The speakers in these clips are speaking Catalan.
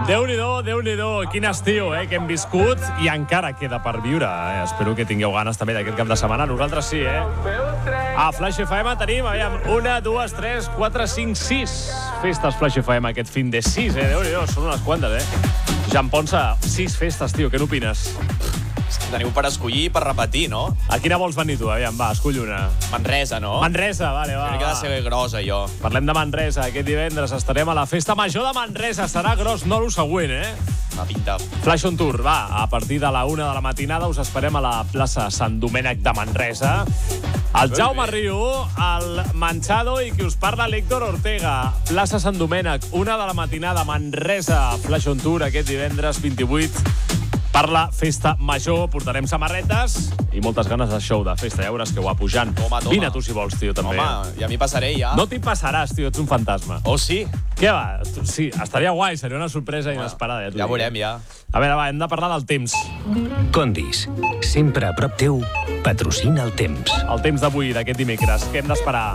Déu-n'hi-do, Déu-n'hi-do. Quin estiu, que hem viscut i encara queda per viure. Espero que tingueu ganes també d'aquest cap de setmana. Nosaltres sí, A Flash FM tenim, 1, 2, 3, 4, 5, 6 festes Flash FM aquest fin de 6, Déu-n'hi-do, són unes quantes, Jan Ponsa, 6 festes, tio, què n'opines? Teniu per escollir i per repetir, no? A quina vols venir tu? Va, escull una. Manresa, no? Manresa, vale, va. Crec que ha de ser grossa, jo. Parlem de Manresa. Aquest divendres estarem a la Festa Major de Manresa. Serà gros, no el següent, La pinta. Flash on Tour, va. A partir de la 1 de la matinada us esperem a la plaça Sant Domènec de Manresa. El Jaume Riu, el Manchado i qui us parla, l'Héctor Ortega. Plaça Sant Domènec, 1 de la matinada, Manresa. Flash on Tour aquest divendres 28. Per la Festa Major portarem samarretes i moltes ganes de show, de festa. Ja veuràs que ho va pujant. Toma. Vine tu si vols, tio, també. Home, ja m'hi passaré, ja. No t'hi passaràs, tio, ets un fantasma. Oh, sí? Què va? Sí, estaria guai, seria una sorpresa inesperada. Ja veurem, ja. A veure, va, hem de parlar del temps. Condis, sempre a prop teu, patrocina el temps. El temps d'avui, d'aquest dimecres. Què hem d'esperar?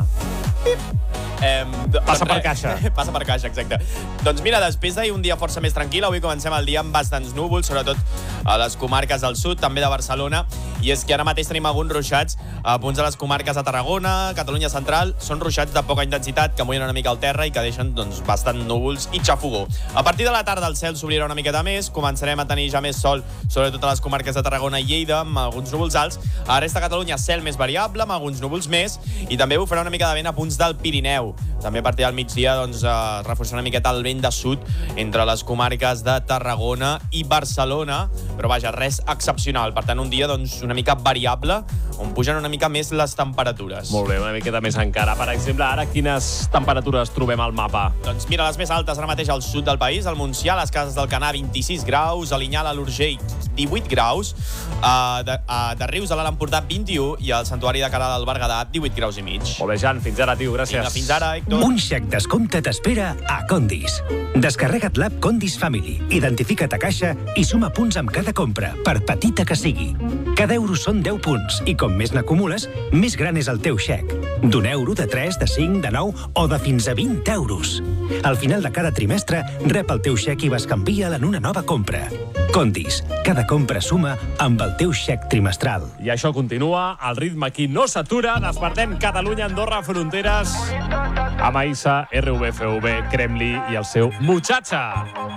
Passa per caixa. Passa per caixa, exacte. Doncs mira, després d'ahir un dia força més tranquil, avui comencem el dia amb bastants núvols, sobretot a les comarques del sud, també de Barcelona, i és que ara mateix tenim alguns ruixats a punts de les comarques de Tarragona, Catalunya Central. Són ruixats de poca intensitat que mullen una mica al terra i que deixen bastant núvols i xafogó. A partir de la tarda el cel s'obrirà una miqueta més, començarem a tenir ja més sol, sobretot a les comarques de Tarragona i Lleida, amb alguns núvols alts. A la resta de Catalunya, cel més variable, amb alguns núvols més, i també bufarà una mica de vent a punts del Pirineu. També a partir del migdia reforçarà una miqueta el vent de sud entre les comarques de Tarragona i Barcelona, però vaja, res excepcional. Per tant, un dia una mica variable, on pugen una mica més les temperatures. Molt bé, una miqueta més encara. Per exemple, ara quines temperatures trobem al mapa? Doncs mira, les més altes ara mateix al sud del país, al Montsià, a les Cases d'Alcanar, 26 graus, a Linyal, a l'Urgell, 18 graus, de Rius, a l'Alt Empordà, 21, i al Santuari de Caral del Berguedà, 18 graus i mig. Molt bé, Jan, fins ara, tio, gràcies. Vinga, fins ara, Héctor. Un xec descompte t'espera a Condis. Descarrega't l'app Condis Family, identifica't a caixa i suma punts amb cada compra, per petita que sigui. Cada euro són 10 punts i com més n'acumules, més gran és el teu xec. d'1 euro, de 3, de 5, de 9 o de fins a 20 euros. Al final de cada trimestre, rep el teu xec i bescanvia'l en una nova compra. Condis, cada compra suma amb el teu xec trimestral. I això continua, el ritme aquí no s'atura, despertem Catalunya, Andorra, Fronteres, amb Aïssa, RVFV, Kremli i el seu Muchacha.